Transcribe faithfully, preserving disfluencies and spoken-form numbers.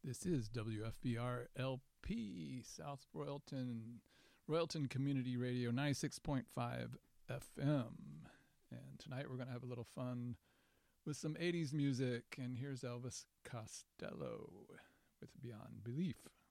This is W F B R L P, South Royalton, Royalton Community Radio, ninety-six point five F M. And tonight we're going to have a little fun with some eighties music. And here's Elvis Costello with Beyond Belief.